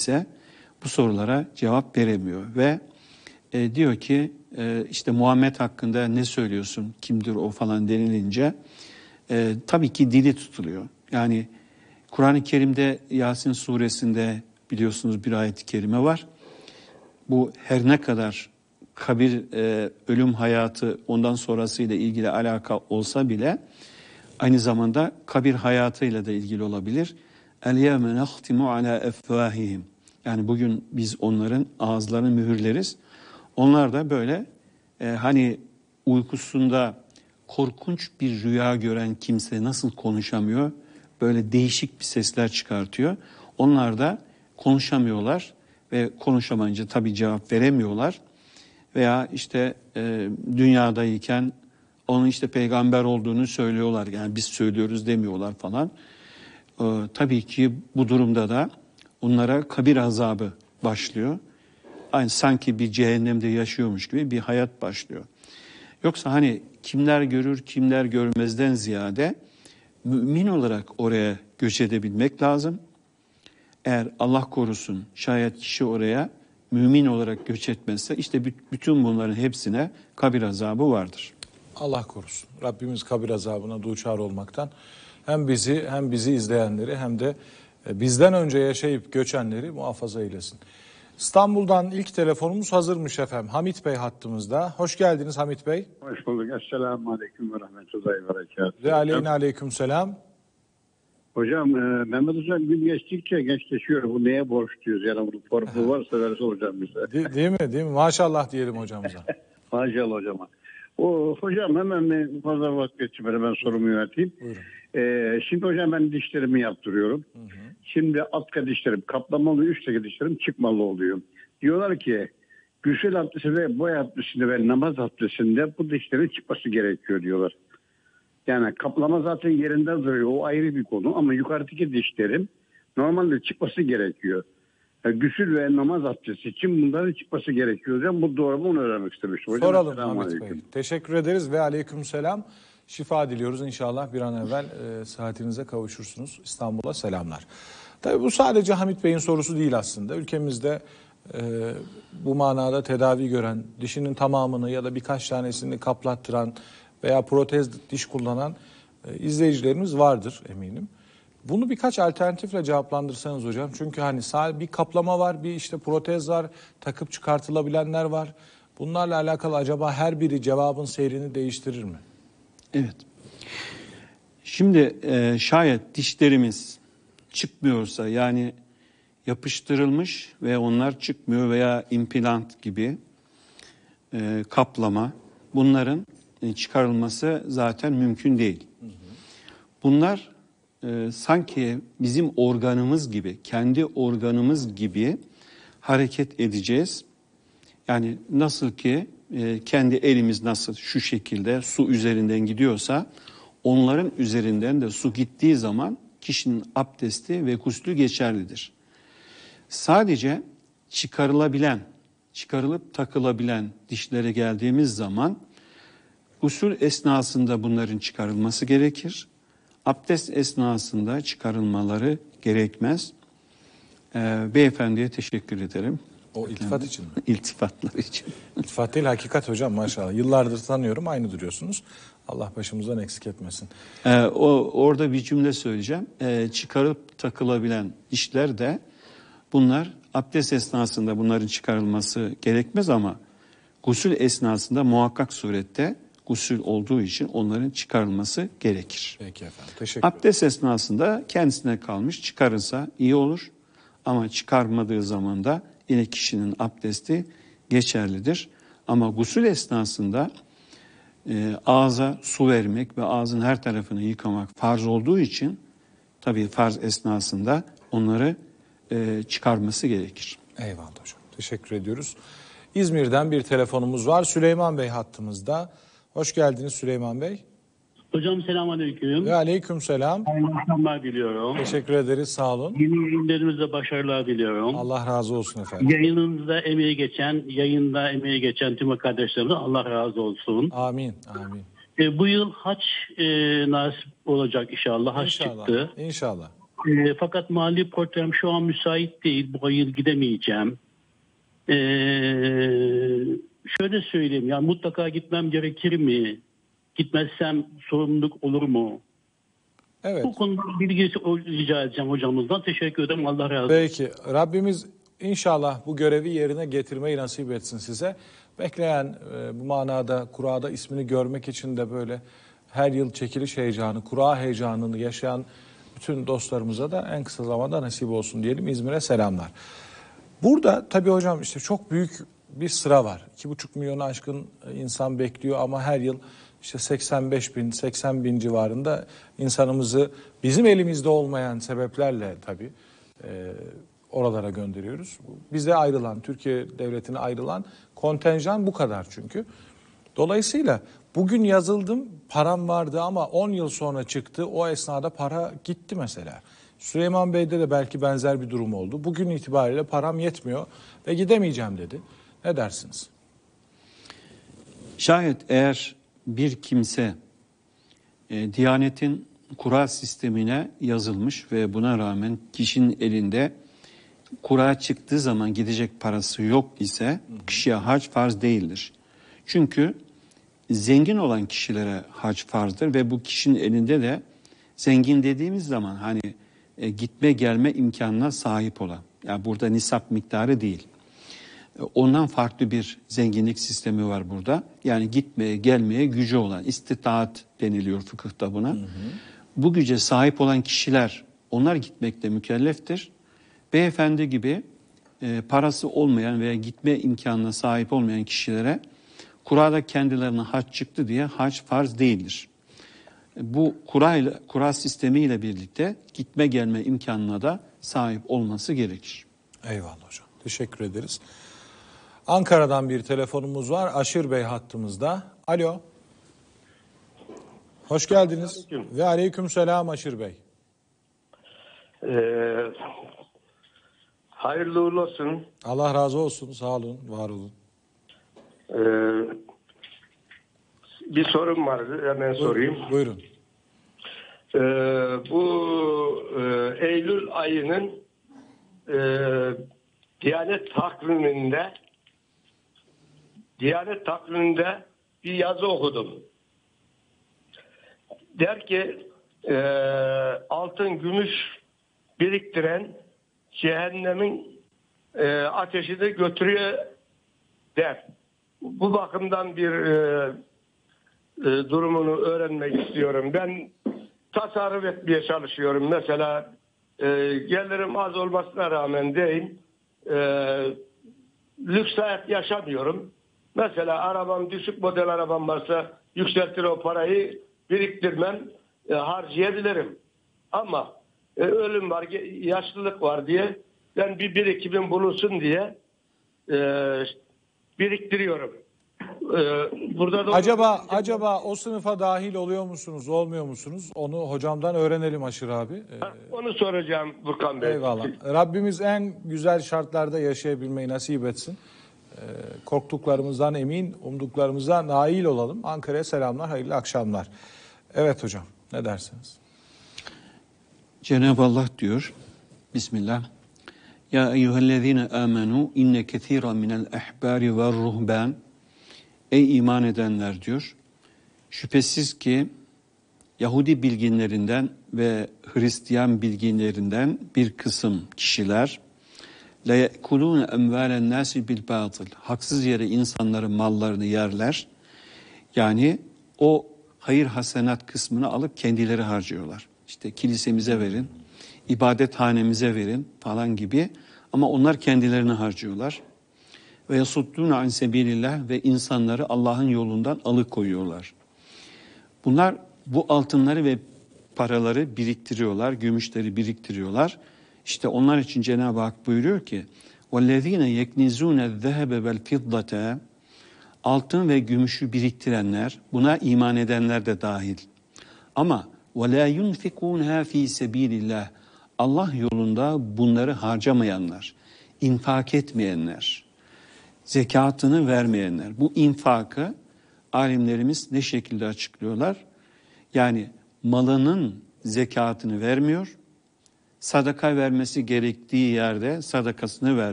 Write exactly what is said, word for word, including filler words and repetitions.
ise bu sorulara cevap veremiyor ve e, diyor ki e, işte Muhammed hakkında ne söylüyorsun, kimdir o falan denilince e, tabii ki dili tutuluyor. Yani Kur'an-ı Kerim'de Yasin suresinde biliyorsunuz bir ayet-i kerime var. Bu her ne kadar kabir, e, ölüm hayatı ondan sonrasıyla ilgili alaka olsa bile aynı zamanda kabir hayatıyla da ilgili olabilir. El-yevme nehtimu ala efvahihim. Yani bugün biz onların ağızlarını mühürleriz. Onlar da böyle e, hani uykusunda korkunç bir rüya gören kimse nasıl konuşamıyor? Böyle değişik bir sesler çıkartıyor. Onlar da konuşamıyorlar ve konuşamayınca tabii cevap veremiyorlar. Veya işte e, dünyadayken onun işte peygamber olduğunu söylüyorlar. Yani biz söylüyoruz demiyorlar falan. E, tabii ki bu durumda da onlara kabir azabı başlıyor. Aynı sanki bir cehennemde yaşıyormuş gibi bir hayat başlıyor. Yoksa hani kimler görür kimler görmezden ziyade mümin olarak oraya göç edebilmek lazım. Eğer Allah korusun şayet kişi oraya mümin olarak göç etmezse işte bütün bunların hepsine kabir azabı vardır. Allah korusun. Rabbimiz kabir azabına duçar olmaktan hem bizi hem bizi izleyenleri hem de bizden önce yaşayıp göçenleri muhafaza eylesin. İstanbul'dan ilk telefonumuz hazırmış efendim. Hamit Bey hattımızda. Hoş geldiniz Hamit Bey. Hoş bulduk. Esselamu Aleyküm ve Rahmetullahi ve Berekatuhu. Ve aleyhine aleyküm selam. Hocam e, Mehmet Hocam gün geçtikçe gençleşiyor. Bu neye borçluyuz? Yani bunun formu varsa verse hocam bize. De, değil mi? Değil mi? Maşallah diyelim hocamıza. Maşallah hocama. O, hocam hemen fazla vakit geçmeden ben sorumu yöneteyim. Ee, şimdi hocam ben dişlerimi yaptırıyorum. Hı hı. Şimdi altka dişlerim kaplamalı, üstteki dişlerim çıkmalı oluyor. Diyorlar ki gusül abdesti ve boy abdestinde ve namaz abdestinde bu dişlerin çıkması gerekiyor diyorlar. Yani kaplama zaten yerinde duruyor. O ayrı bir konu ama yukarıdaki dişlerim normalde çıkması gerekiyor. Yani gusül ve namaz abdesti için bunların çıkması gerekiyor hocam. Bu doğru mu onu öğrenmek istemiştim. Hocam, soralım Hamit Bey. Teşekkür ederiz ve aleyküm selam. Şifa diliyoruz inşallah bir an evvel e, saatinize kavuşursunuz. İstanbul'a selamlar. Tabii bu sadece Hamit Bey'in sorusu değil aslında. Ülkemizde e, bu manada tedavi gören, dişinin tamamını ya da birkaç tanesini kaplattıran veya protez diş kullanan e, izleyicilerimiz vardır eminim. Bunu birkaç alternatifle cevaplandırsanız hocam. Çünkü hani bir kaplama var, bir işte protez var, takıp çıkartılabilenler var. Bunlarla alakalı acaba her biri cevabın seyrini değiştirir mi? Evet. Şimdi e, şayet dişlerimiz çıkmıyorsa yani yapıştırılmış ve onlar çıkmıyor veya implant gibi e, kaplama bunların e, çıkarılması zaten mümkün değil. Hı hı. Bunlar e, sanki bizim organımız gibi, kendi organımız gibi hareket edeceğiz. Yani nasıl ki e, kendi elimiz nasıl şu şekilde su üzerinden gidiyorsa onların üzerinden de su gittiği zaman kişinin abdesti ve guslü geçerlidir. Sadece çıkarılabilen, çıkarılıp takılabilen dişlere geldiğimiz zaman gusül esnasında bunların çıkarılması gerekir. Abdest esnasında çıkarılmaları gerekmez. Ee, beyefendiye teşekkür ederim. O iltifat için mi? İltifatlar için. İltifat değil, hakikat hocam maşallah. Yıllardır tanıyorum, aynı duruyorsunuz. Allah başımızdan eksik etmesin. Ee, o orada bir cümle söyleyeceğim. Ee, çıkarıp takılabilen dişler de bunlar abdest esnasında bunların çıkarılması gerekmez ama gusül esnasında muhakkak surette gusül olduğu için onların çıkarılması gerekir. Peki efendim, teşekkür ederim. Abdest esnasında kendisine kalmış, çıkarırsa iyi olur ama çıkarmadığı zaman da yine kişinin abdesti geçerlidir. Ama gusül esnasında e, ağza su vermek ve ağzın her tarafını yıkamak farz olduğu için tabii farz esnasında onları e, çıkarması gerekir. Eyvallah hocam. Teşekkür ediyoruz. İzmir'den bir telefonumuz var. Süleyman Bey hattımızda. Hoş geldiniz Süleyman Bey. Hocam selamünaleyküm. Ve aleyküm selam. Hayırlı akşamlar diliyorum. Teşekkür ederiz, sağ olun. Yeni yayınlarınızda başarılar diliyorum. Allah razı olsun efendim. Yayınınızda emeği geçen, yayında emeği geçen tüm arkadaşlarımıza Allah razı olsun. Amin, amin. E, bu yıl haç e, nasip olacak inşallah. Haç İnşallah, çıktı. İnşallah. E, fakat mali program şu an müsait değil. Bu ayın gidemeyeceğim. E, şöyle söyleyeyim. Ya mutlaka gitmem gerekir mi? Gitmezsem sorumluluk olur mu? Evet. Bu konuda bilgi rica edeceğim hocamızdan. Teşekkür ederim. Allah razı olsun. Peki. Rabbimiz İnşallah bu görevi yerine getirmeyi nasip etsin size. Bekleyen e, bu manada kurada ismini görmek için de böyle her yıl çekiliş heyecanı, kura heyecanını yaşayan bütün dostlarımıza da en kısa zamanda nasip olsun diyelim. İzmir'e selamlar. Burada tabii hocam işte çok büyük bir sıra var. iki buçuk milyonu aşkın insan bekliyor ama her yıl işte seksen beş bin, seksen bin civarında insanımızı bizim elimizde olmayan sebeplerle tabii e, oralara gönderiyoruz. Bize ayrılan, Türkiye Devleti'ne ayrılan kontenjan bu kadar çünkü. Dolayısıyla bugün yazıldım, param vardı ama on yıl sonra çıktı. O esnada para gitti mesela. Süleyman Bey'de de belki benzer bir durum oldu. Bugün itibariyle param yetmiyor ve gidemeyeceğim dedi. Ne dersiniz? Şayet eğer bir kimse e, Diyanet'in kura sistemine yazılmış ve buna rağmen kişinin elinde kura çıktığı zaman gidecek parası yok ise kişiye hac farz değildir. Çünkü zengin olan kişilere hac farzdır ve bu kişinin elinde de zengin dediğimiz zaman hani e, gitme gelme imkanına sahip olan, yani burada nisap miktarı değil. E, ondan farklı bir zenginlik sistemi var burada. Yani gitmeye gelmeye gücü olan, istitaat deniliyor fıkıhta buna. Hı hı. Bu güce sahip olan kişiler, onlar gitmekle mükelleftir. Beyefendi gibi e, parası olmayan veya gitme imkanına sahip olmayan kişilere kurada kendilerine hac çıktı diye hac farz değildir. Bu kura, ile, kura sistemiyle birlikte gitme gelme imkanına da sahip olması gerekir. Eyvallah hocam. Teşekkür ederiz. Ankara'dan bir telefonumuz var. Aşır Bey hattımızda. Alo. Hoş geldiniz. Aleyküm. Ve aleyküm selam Aşır Bey. Ee, hayırlı uğurlu olsun. Allah razı olsun. Sağ olun. Var olun. Ee, bir sorum vardı. Hemen Buyurun, sorayım. Buyurun. Ee, bu e, Eylül ayının e, Diyanet takviminde Diyanet takviminde bir yazı okudum. Der ki e, altın, gümüş biriktiren cehennemin e, ateşini götürüyor der. Bu bakımdan bir e, e, durumunu öğrenmek istiyorum. Ben tasarruf etmeye çalışıyorum. Mesela e, gelirim az olmasına rağmen değil, e, lüks hayat yaşamıyorum. Mesela arabam, düşük model arabam varsa yükseltir o parayı, biriktirmem, e, harcayabilirim. Ama e, ölüm var, yaşlılık var diye ben bir birikimim bulunsun diye e, biriktiriyorum. E, burada da Acaba acaba o sınıfa dahil oluyor musunuz, olmuyor musunuz? Onu hocamdan öğrenelim Aşır abi. Ee, onu soracağım Burkan Bey. eyvallah. Rabbimiz en güzel şartlarda yaşayabilmeyi nasip etsin. Ee, korktuklarımızdan emin, umduklarımızdan nail olalım. Ankara'ya selamlar, hayırlı akşamlar. Evet hocam, ne dersiniz? Cenab-ı Allah diyor, Bismillah, Ya eyyühellezine amenu inne kethira minel ehbari ve ruhban. Ey iman edenler diyor, şüphesiz ki Yahudi bilginlerinden ve Hristiyan bilginlerinden bir kısım kişiler la yekulun emvalen nasi bil batıl, haksız yere insanların mallarını yerler. Yani o hayır hasenat kısmını alıp kendileri harcıyorlar. İşte kilisemize verin, ibadethanemize verin falan gibi, ama onlar kendilerini harcıyorlar. Ve yasuddûne an sebilillah, ve insanları Allah'ın yolundan alıkoyuyorlar. Bunlar bu altınları ve paraları biriktiriyorlar, gümüşleri biriktiriyorlar. İşte onlar için Cenab-ı Hak buyuruyor ki وَالَّذ۪ينَ يَكْنِزُونَ الذَّهَبَ وَالْفِضَّةَ, altın ve gümüşü biriktirenler, buna iman edenler de dahil. Ama وَلَا يُنْفِقُونَهَا ف۪ي سَب۪يلِ اللّٰهِ, Allah yolunda bunları harcamayanlar, infak etmeyenler, zekatını vermeyenler. Bu infakı alimlerimiz ne şekilde açıklıyorlar? Yani malının zekatını vermiyor, sadaka vermesi gerektiği yerde sadakasını ver.